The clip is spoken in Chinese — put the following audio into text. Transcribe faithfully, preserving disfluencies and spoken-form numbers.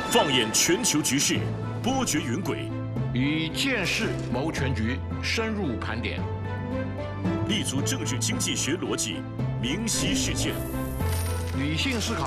放眼全球局势，波谲云诡， 以见识谋全局，深入盘点， 立足政治经济学逻辑，明晰事件， 理性思考，